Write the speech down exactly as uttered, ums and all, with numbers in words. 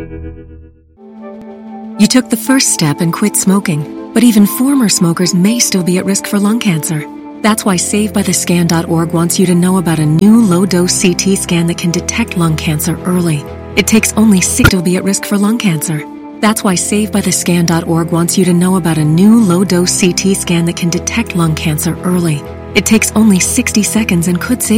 You took the first step and quit smoking, but even former smokers may still be at risk for lung cancer. That's why Save By The Scan dot org wants you to know about a new low-dose C T scan that can detect lung cancer early. It takes only six to be at risk for lung cancer. That's why Save By The Scan dot org wants you to know about a new low-dose C T scan that can detect lung cancer early. It takes only sixty seconds and could save